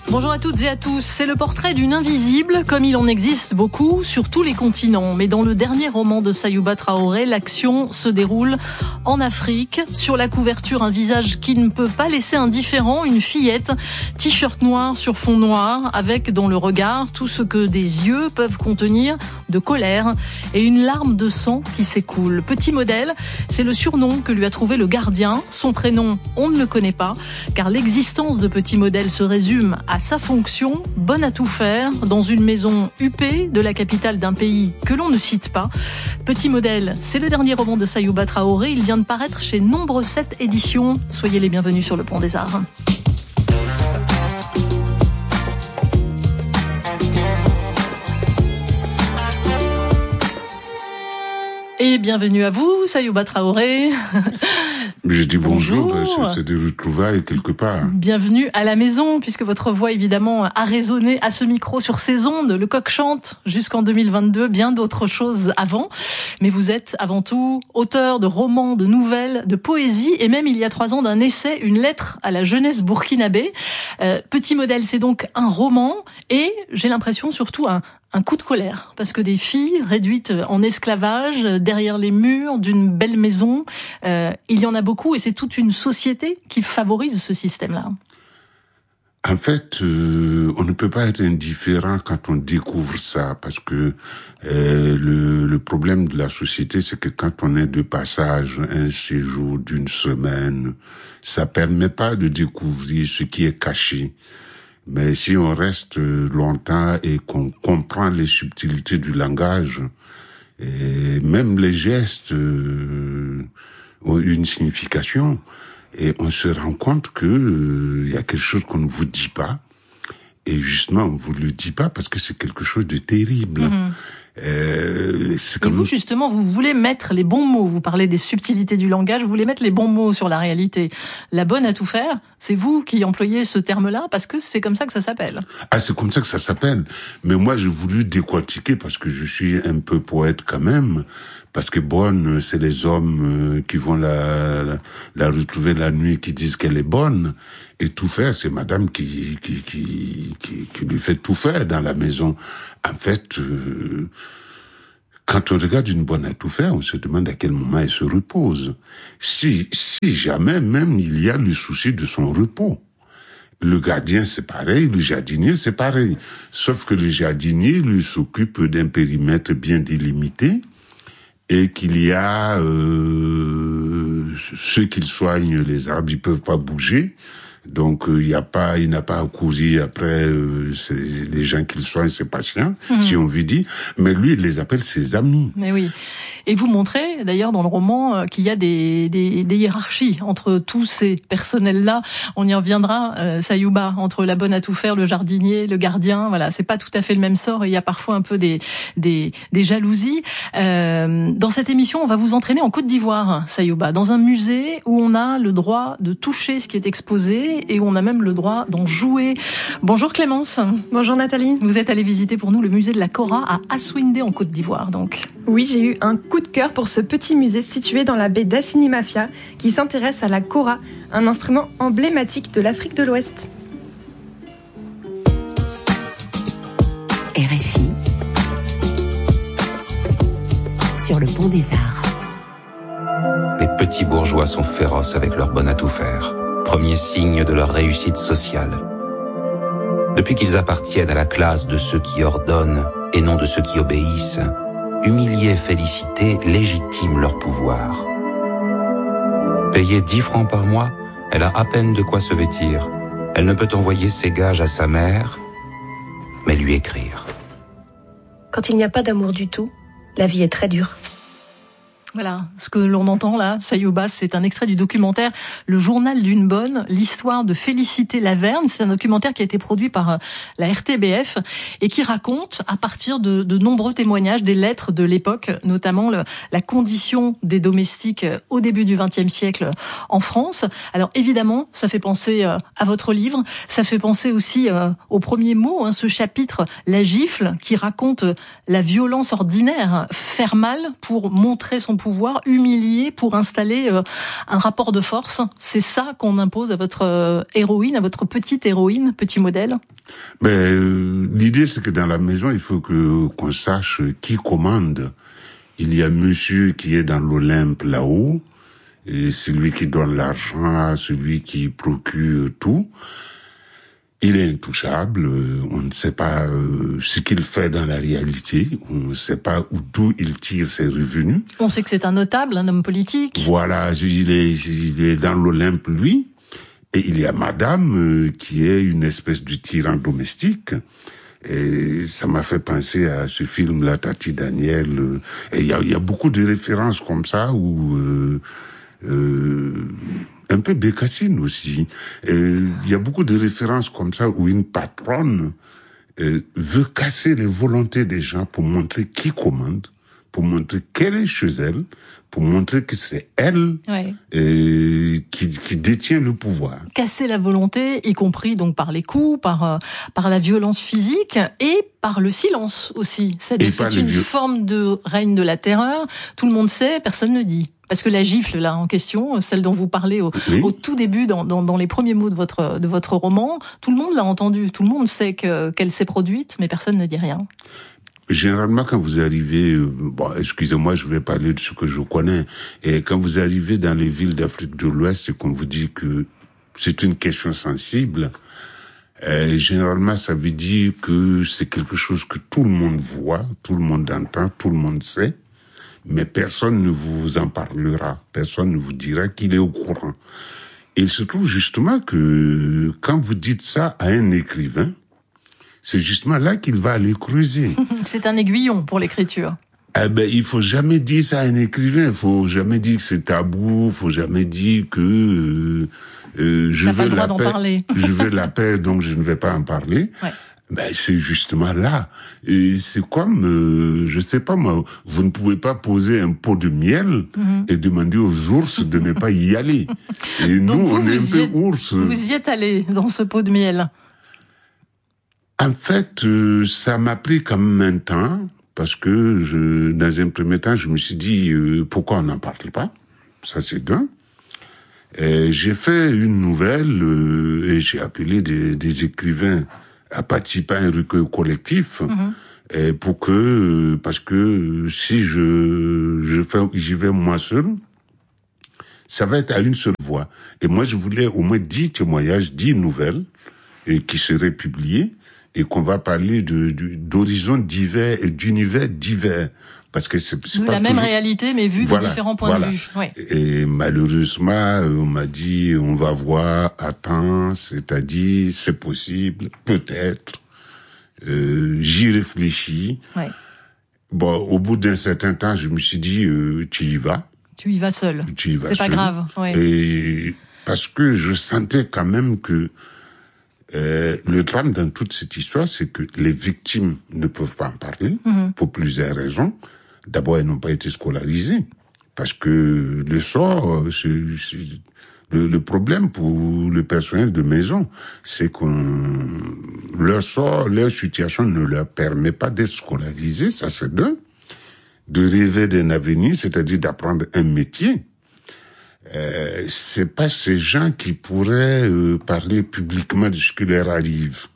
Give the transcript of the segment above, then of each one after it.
Bonjour à toutes et à tous. C'est le portrait d'une invisible, comme il en existe beaucoup sur tous les continents. Mais dans le dernier roman de Sayouba Traoré, l'action se déroule en Afrique. Sur la couverture, un visage qui ne peut pas laisser indifférent, une fillette, t-shirt noir sur fond noir, avec dans le regard tout ce que des yeux peuvent contenir de colère et une larme de sang qui s'écoule. Petit modèle, c'est le surnom que lui a trouvé le gardien. Son prénom, on ne le connaît pas, car l'existence de Petit modèle se résume à sa fonction, bonne à tout faire, dans une maison huppée de la capitale d'un pays que l'on ne cite pas. Petit modèle, c'est le dernier roman de Sayouba Traoré. Il vient de paraître chez Nombre 7 éditions. Soyez les bienvenus sur le Pont des Arts. Et bienvenue à vous, Sayouba Traoré. Je dis bonjour, parce que c'est des retrouvailles quelque part. Bienvenue à la maison, puisque votre voix, évidemment, a résonné à ce micro sur ces ondes. Le coq chante jusqu'en 2022, bien d'autres choses avant. Mais vous êtes avant tout auteur de romans, de nouvelles, de poésie, et même il y a 3 ans d'un essai, une lettre à la jeunesse burkinabé. Petit modèle, c'est donc un roman, et j'ai l'impression surtout un coup de colère, parce que des filles réduites en esclavage derrière les murs d'une belle maison, il y en a beaucoup et c'est toute une société qui favorise ce système-là. En fait, on ne peut pas être indifférent quand on découvre ça, parce que le problème de la société, c'est que quand on est de passage, un séjour d'une semaine, ça permet pas de découvrir ce qui est caché. Mais si on reste longtemps et qu'on comprend les subtilités du langage, et même les gestes ont une signification, et on se rend compte que y a quelque chose qu'on ne vous dit pas, et justement on vous le dit pas parce que c'est quelque chose de terrible. Mmh. C'est comme... Et vous, justement, vous voulez mettre les bons mots. Vous parlez des subtilités du langage, vous voulez mettre les bons mots sur la réalité. La bonne à tout faire, c'est vous qui employez ce terme-là, parce que c'est comme ça que ça s'appelle. Ah, c'est comme ça que ça s'appelle. Mais moi, j'ai voulu décortiquer, parce que je suis un peu poète quand même, parce que bonne, c'est les hommes qui vont la retrouver la nuit, qui disent qu'elle est bonne. Et tout faire, c'est madame qui lui fait tout faire dans la maison. En fait, quand on regarde une bonne à tout faire, on se demande à quel moment elle se repose. Si jamais même il y a le souci de son repos. Le gardien, c'est pareil, le jardinier, c'est pareil. Sauf que le jardinier, lui, s'occupe d'un périmètre bien délimité, et qu'il y a ceux qui soignent les arbres, ils peuvent pas bouger. Donc il n'a pas à courir après les gens qu'il soigne, ses patients, si on veut dire. Mais lui, il les appelle ses amis. Mais oui. Et vous montrez d'ailleurs dans le roman qu'il y a des hiérarchies entre tous ces personnels-là. On y reviendra, Sayouba, entre la bonne à tout faire, le jardinier, le gardien. Voilà, c'est pas tout à fait le même sort. Et il y a parfois un peu des jalousies. Dans cette émission, on va vous entraîner en Côte d'Ivoire, Sayouba, dans un musée où on a le droit de toucher ce qui est exposé et où on a même le droit d'en jouer. Bonjour Clémence. Bonjour Nathalie. Vous êtes allée visiter pour nous le musée de la Kora à Assouindé en Côte d'Ivoire, donc. Oui, j'ai eu un coup de cœur pour ce petit musée situé dans la baie d'Assinimafia qui s'intéresse à la Kora, un instrument emblématique de l'Afrique de l'Ouest. RFI sur le Pont des Arts. Les petits bourgeois sont féroces avec leur bonne à tout faire. Premier signe de leur réussite sociale. Depuis qu'ils appartiennent à la classe de ceux qui ordonnent et non de ceux qui obéissent, humilier et féliciter légitime leur pouvoir. Payée 10 francs par mois, elle a à peine de quoi se vêtir. Elle ne peut envoyer ses gages à sa mère, mais lui écrire. Quand il n'y a pas d'amour du tout, la vie est très dure. Voilà, ce que l'on entend là, Sayouba, c'est un extrait du documentaire Le journal d'une bonne, l'histoire de Félicité Laverne. C'est un documentaire qui a été produit par la RTBF et qui raconte, à partir de nombreux témoignages, des lettres de l'époque, notamment la condition des domestiques au début du XXe siècle en France. Alors évidemment, ça fait penser à votre livre, ça fait penser aussi au premier mot, ce chapitre, la gifle, qui raconte la violence ordinaire, faire mal pour montrer son pouvoir pouvoir, humilier pour installer un rapport de force. C'est ça qu'on impose à votre héroïne, à votre petite héroïne, petit modèle. L'idée, c'est que dans la maison, il faut qu'on sache qui commande. Il y a monsieur qui est dans l'Olympe là-haut, et celui qui donne l'argent, celui qui procure tout. Il est intouchable, on ne sait pas ce qu'il fait dans la réalité, on ne sait pas d'où il tire ses revenus. On sait que c'est un notable, un homme politique. Voilà, il est dans l'Olympe, lui. Et il y a madame qui est une espèce de tyran domestique. Et ça m'a fait penser à ce film-là, Tati Daniel. Et il y a beaucoup de références comme ça où un peu Bécassine aussi. Il y a beaucoup de références comme ça où une patronne veut casser les volontés des gens pour montrer qui commande, pour montrer qu'elle est chez elle, pour montrer que c'est elle qui détient le pouvoir. Casser la volonté, y compris donc par les coups, par la violence physique et par le silence aussi. C'est-à-dire que c'est une forme de règne de la terreur. Tout le monde sait, personne ne dit. Parce que la gifle là en question, celle dont vous parlez au tout début dans les premiers mots de votre roman, tout le monde l'a entendu, tout le monde sait qu'elle s'est produite, mais personne ne dit rien. Généralement, quand vous arrivez, excusez-moi, je vais parler de ce que je connais, et quand vous arrivez dans les villes d'Afrique de l'Ouest, et qu'on vous dit que c'est une question sensible, généralement, ça veut dire que c'est quelque chose que tout le monde voit, tout le monde entend, tout le monde sait, mais personne ne vous en parlera, personne ne vous dira qu'il est au courant. Et il se trouve justement que quand vous dites ça à un écrivain, c'est justement là qu'il va aller creuser. C'est un aiguillon pour l'écriture. Il faut jamais dire ça à un écrivain. Il faut jamais dire que c'est tabou. Il faut jamais dire que je veux la paix. Je veux la paix, donc je ne vais pas en parler. Ouais. C'est justement là. Et c'est comme, je sais pas moi, vous ne pouvez pas poser un pot de miel et demander aux ours de ne pas y aller. Et donc nous, on est un peu ours. Vous y êtes allé dans ce pot de miel. En fait, ça m'a pris quand même un temps, parce que dans un premier temps, je me suis dit, pourquoi on n'en parle pas? Ça, c'est d'un. J'ai fait une nouvelle, et j'ai appelé des écrivains à participer à un recueil collectif, parce que si j'y vais moi seul, ça va être à une seule voix. Et moi, je voulais au moins 10 témoignages, 10 nouvelles, qui seraient publiées, et qu'on va parler d'horizons divers et d'univers divers. Parce que c'est pas la même réalité, mais vue de différents points de vue. Ouais. Et malheureusement, on m'a dit, on va voir, attends, c'est-à-dire, c'est possible, peut-être, j'y réfléchis. Ouais. Bon, au bout d'un certain temps, je me suis dit, tu y vas. Tu y vas seul. Tu y vas seul. C'est pas grave. Ouais. Et parce que je sentais quand même que le drame dans toute cette histoire, c'est que les victimes ne peuvent pas en parler, pour plusieurs raisons. D'abord, elles n'ont pas été scolarisées, parce que le sort, le problème pour le personnel de maison, c'est leur sort, leur situation ne leur permet pas d'être scolarisés, ça c'est deux. De rêver d'un avenir, c'est-à-dire d'apprendre un métier. C'est pas ces gens qui pourraient parler publiquement de ce qui leur arrive.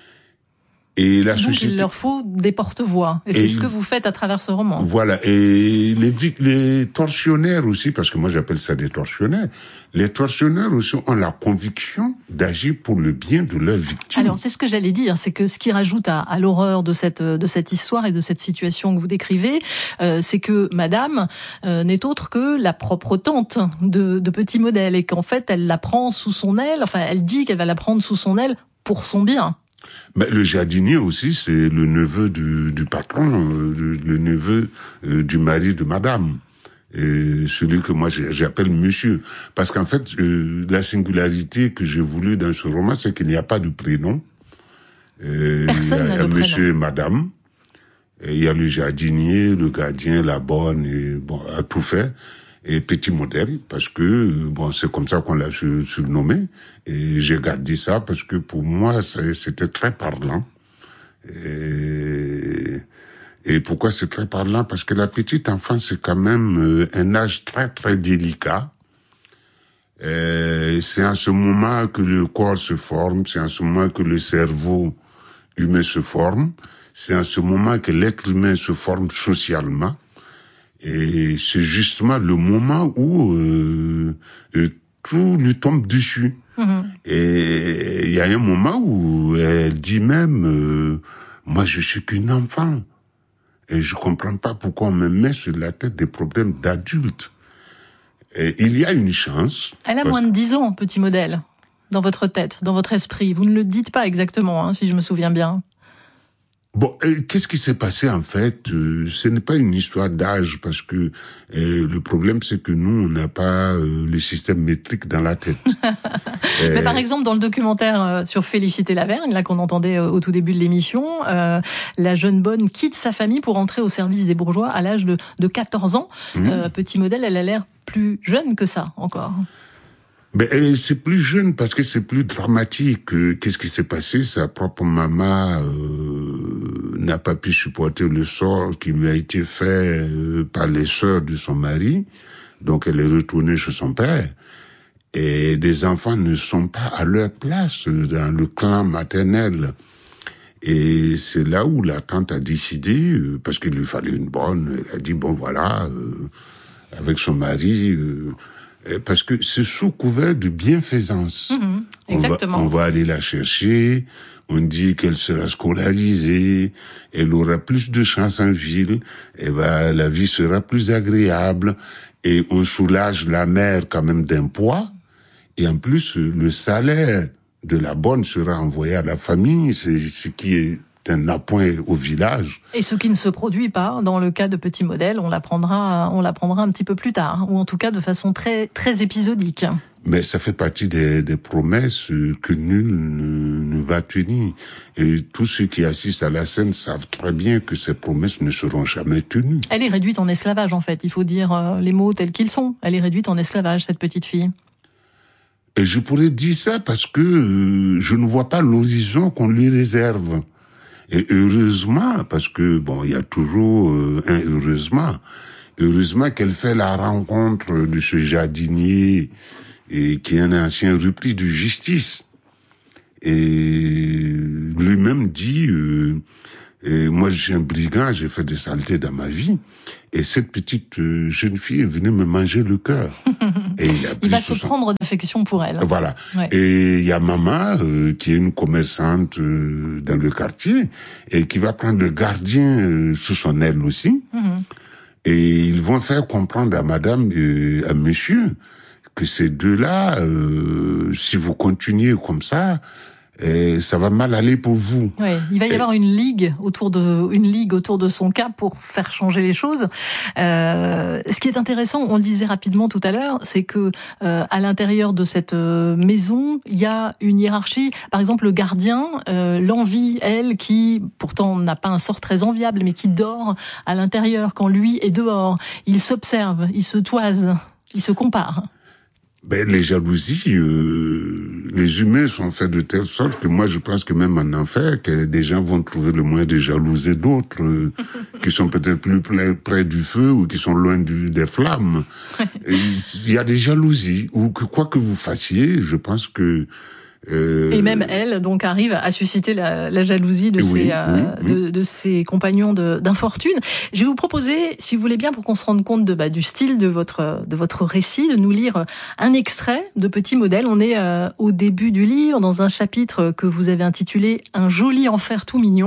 Et la société. Donc il leur faut des porte-voix. Et c'est ce que vous faites à travers ce roman. Voilà. Et les tortionnaires aussi, parce que moi j'appelle ça des tortionnaires, les tortionnaires aussi ont la conviction d'agir pour le bien de leurs victimes. Alors c'est ce que j'allais dire, c'est que ce qui rajoute à l'horreur de cette histoire et de cette situation que vous décrivez, c'est que madame n'est autre que la propre tante de Petit Modèle, et qu'en fait elle la prend sous son aile, enfin elle dit qu'elle va la prendre sous son aile pour son bien. Mais le jardinier aussi, c'est le neveu du patron, le neveu du mari de madame. Et celui que moi j'appelle monsieur. Parce qu'en fait, la singularité que j'ai voulu dans ce roman, c'est qu'il n'y a pas de prénom. Personne n'a de prénom. Monsieur et madame. Et il y a le jardinier, le gardien, la bonne, et bon, à tout fait. Et Petit Modèle, parce que bon, c'est comme ça qu'on l'a surnommé, et j'ai gardé ça parce que pour moi c'était très parlant. Et pourquoi c'est très parlant? Parce que la petite enfance, c'est quand même un âge très, très délicat. C'est en ce moment que le corps se forme, c'est en ce moment que le cerveau humain se forme, c'est en ce moment que l'être humain se forme socialement. Et c'est justement le moment où tout lui tombe dessus. Et il y a un moment où elle dit même moi je suis qu'une enfant et je comprends pas pourquoi on me met sur la tête des problèmes d'adulte. Et il y a une chance. Elle a moins de 10 ans, petit modèle, dans votre tête, dans votre esprit. Vous ne le dites pas exactement, hein, si je me souviens bien. Bon, qu'est-ce qui s'est passé en fait? Ce n'est pas une histoire d'âge parce que le problème c'est que nous on n'a pas le système métrique dans la tête. Mais par exemple dans le documentaire sur Félicité Lavergne, là qu'on entendait au tout début de l'émission, la jeune bonne quitte sa famille pour entrer au service des bourgeois à l'âge de 14 ans. Petit modèle, elle a l'air plus jeune que ça encore. Ben, c'est plus jeune parce que c'est plus dramatique. Qu'est-ce qui s'est passé? Sa propre maman n'a pas pu supporter le sort qui lui a été fait par les sœurs de son mari. Donc elle est retournée chez son père. Et des enfants ne sont pas à leur place dans le clan maternel. Et c'est là où la tante a décidé, parce qu'il lui fallait une bonne, elle a dit bon voilà, avec son mari... parce que c'est sous couvert de bienfaisance. Exactement. On va aller la chercher, on dit qu'elle sera scolarisée, elle aura plus de chance en ville, la vie sera plus agréable, et on soulage la mère quand même d'un poids, et en plus, le salaire de la bonne sera envoyé à la famille, c'est ce qui est un appoint au village. Et ce qui ne se produit pas dans le cas de Petit Modèle, on l'apprendra un petit peu plus tard, ou en tout cas de façon très très épisodique. Mais ça fait partie des promesses que nul ne va tenir. Et tous ceux qui assistent à la scène savent très bien que ces promesses ne seront jamais tenues. Elle est réduite en esclavage en fait, il faut dire les mots tels qu'ils sont. Elle est réduite en esclavage, cette petite fille. Et je pourrais dire ça parce que je ne vois pas l'horizon qu'on lui réserve. Et heureusement, parce que bon, il y a toujours un heureusement. Heureusement qu'elle fait la rencontre de ce jardinier et qui est un ancien repris de justice. Et lui-même dit moi je suis un brigand, j'ai fait des saletés dans ma vie. Et cette petite jeune fille est venue me manger le cœur. Et il va se prendre d'affection pour elle. Voilà. Ouais. Et il y a maman qui est une commerçante dans le quartier et qui va prendre le gardien sous son aile aussi. Et ils vont faire comprendre à madame et à monsieur que ces deux-là, si vous continuez comme ça va mal aller pour vous. Oui, il va y avoir une ligue autour de son cas pour faire changer les choses. Ce qui est intéressant, on le disait rapidement tout à l'heure, c'est que à l'intérieur de cette maison, il y a une hiérarchie. Par exemple, le gardien, l'envie, elle, qui pourtant n'a pas un sort très enviable, mais qui dort à l'intérieur quand lui est dehors. Il s'observe, il se toise, il se compare. Ben, les jalousies, les humains sont faits de telle sorte que moi je pense que même en enfer, que des gens vont trouver le moyen de jalouser d'autres, qui sont peut-être plus près du feu ou qui sont loin des flammes. Il y a des jalousies, ou que quoi que vous fassiez, je pense que... Et même elle, donc, arrive à susciter la jalousie de ses compagnons d'infortune. Je vais vous proposer, si vous voulez bien, pour qu'on se rende compte du style de votre récit, de nous lire un extrait de Petit Modèle. On est au début du livre, dans un chapitre que vous avez intitulé « Un joli enfer tout mignon ».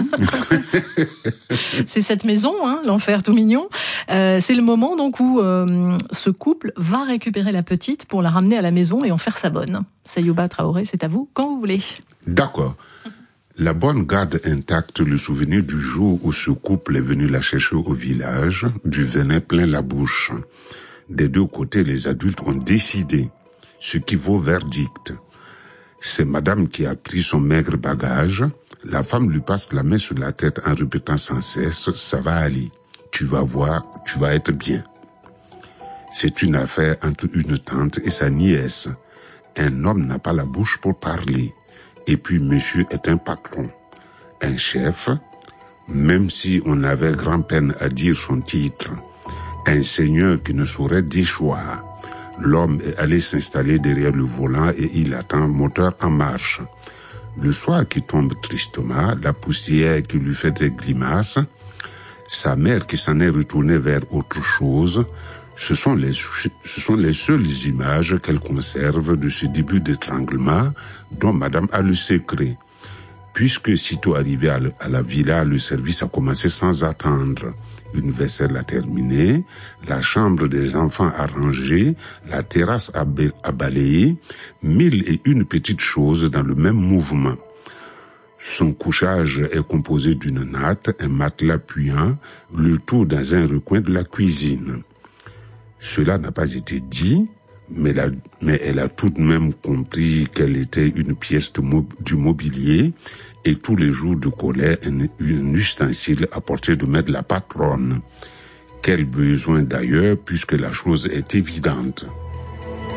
C'est cette maison, hein, l'enfer tout mignon. C'est le moment donc où ce couple va récupérer la petite pour la ramener à la maison et en faire sa bonne. Sayouba Traoré, c'est à vous, quand vous voulez. D'accord. La bonne garde intacte le souvenir du jour où ce couple est venu la chercher au village, du venin plein la bouche. Des deux côtés, les adultes ont décidé, ce qui vaut verdict. C'est madame qui a pris son maigre bagage. La femme lui passe la main sur la tête en répétant sans cesse « ça va aller, tu vas voir, tu vas être bien ». C'est une affaire entre une tante et sa nièce. Un homme n'a pas la bouche pour parler. Et puis monsieur est un patron, un chef. même si on avait grand-peine à dire son titre. Un seigneur qui ne saurait déchoir. L'homme est allé s'installer derrière le volant et il attend, moteur en marche. Le soir qui tombe tristement, la poussière qui lui fait des grimaces, sa mère qui s'en est retournée vers autre chose, ce sont les seules images qu'elle conserve de ce début d'étranglement dont madame a le secret. Puisque sitôt arrivé à la villa, le service a commencé sans attendre. Une vaisselle a terminé, la chambre des enfants a rangé, la terrasse a balayé, 1001 petites choses dans le même mouvement. Son couchage est composé d'une natte, un matelas puant, le tout dans un recoin de la cuisine. Cela n'a pas été dit, mais elle a tout de même compris qu'elle était une pièce du mobilier et tous les jours de colère un ustensile à portée de main de la patronne. Quel besoin d'ailleurs, puisque la chose est évidente.